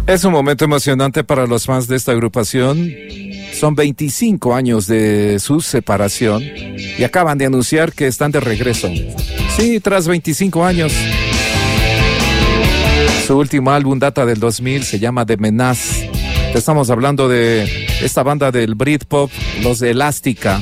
Es un momento emocionante para los fans de esta agrupación. Son 25 años de su separación y acaban de anunciar que están de regreso. Sí, tras 25 años. Su último álbum data del 2000, se llama The Menace. Estamos hablando de esta banda del Britpop, los de Elástica.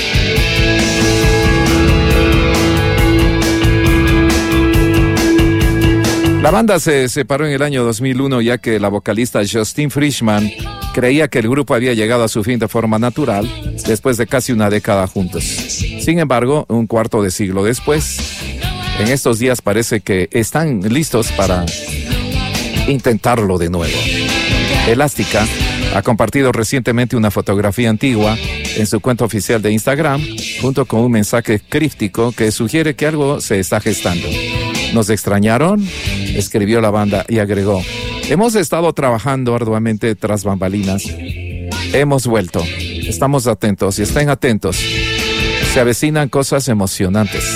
La banda se separó en el año 2001 ya que la vocalista Justine Frischmann creía que el grupo había llegado a su fin de forma natural después de casi una década juntos. Sin embargo, un cuarto de siglo después, en estos días parece que están listos para intentarlo de nuevo. Elástica ha compartido recientemente una fotografía antigua en su cuenta oficial de Instagram junto con un mensaje críptico que sugiere que algo se está gestando. ¿Nos extrañaron?, escribió la banda y agregó: hemos estado trabajando arduamente tras bambalinas. Hemos vuelto. Estamos atentos y estén atentos. Se avecinan cosas emocionantes.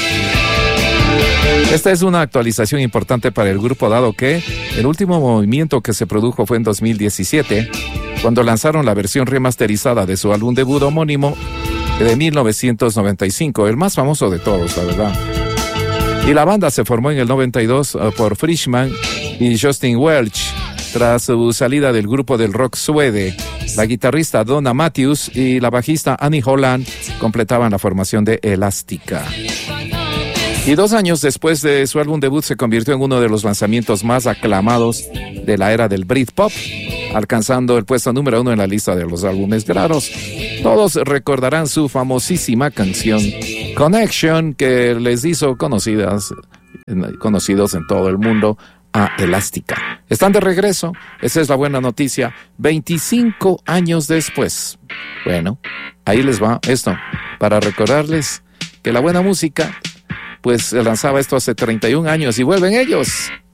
Esta es una actualización importante para el grupo, dado que el último movimiento que se produjo fue en 2017, cuando lanzaron la versión remasterizada de su álbum debut homónimo de 1995, el más famoso de todos, la verdad. Y la banda se formó en el 92 por Frischmann y Justin Welch, tras su salida del grupo del rock suede. La guitarrista Donna Matthews y la bajista Annie Holland completaban la formación de Elástica. Y 2 años después de su álbum debut se convirtió en uno de los lanzamientos más aclamados de la era del Britpop, alcanzando el puesto número 1 en la lista de los álbumes raros. Todos recordarán su famosísima canción Connection, que les hizo conocidos en todo el mundo a Elástica. Están de regreso, esa es la buena noticia, 25 años después. Bueno, ahí les va esto, para recordarles que la buena música, pues se lanzaba esto hace 31 años y vuelven ellos.